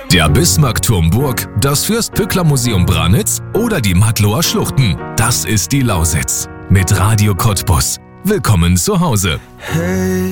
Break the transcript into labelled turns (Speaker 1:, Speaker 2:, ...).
Speaker 1: Der Bismarckturmburg, das Fürst-Pückler-Museum Branitz oder die Mattloer Schluchten. Das ist die Lausitz. Mit Radio Cottbus. Willkommen zu Hause.
Speaker 2: Hey.